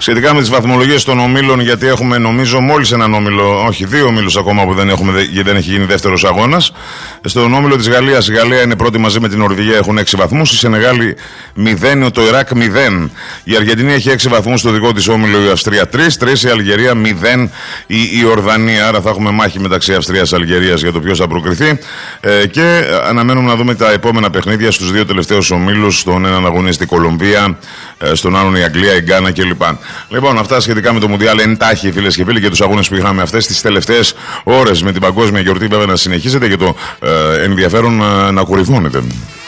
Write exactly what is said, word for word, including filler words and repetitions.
σχετικά με τις βαθμολογίες των ομίλων, γιατί έχουμε νομίζω μόλις έναν όμιλο, όχι δύο ομίλους ακόμα που δεν, έχουμε, γιατί δεν έχει γίνει δεύτερος αγώνας. Στον όμιλο της Γαλλίας, η Γαλλία είναι πρώτη μαζί με την Νορβηγία, έχουν έξι βαθμούς. Η Σενεγάλη μηδέν, το Ιράκ μηδέν. Η Αργεντινή έχει έξι βαθμούς στο δικό της όμιλο, η Αυστρία τρία, τρία η Αλγερία μηδέν η Ιορδανία. Άρα θα έχουμε μάχη μεταξύ Αυστρίας και Αλγερίας για το ποιος θα προκριθεί. Ε, και αναμένουμε να δούμε τα επόμενα παιχνίδια στους δύο τελευταίους ομίλους. Στον έναν αγωνίζεται η Κολομβία, στον άλλον η Αγγλία, η Γκάνα κλπ. Λοιπόν, αυτά σχετικά με το Μουντιάλ εντάχει, φίλες και φίλοι, και τους αγώνες που είχαμε αυτές τις τελευταίες ώρες, με την παγκόσμια γιορτή βέβαια να συνεχίζεται και το ε, ενδιαφέρον ε, να κορυφώνεται.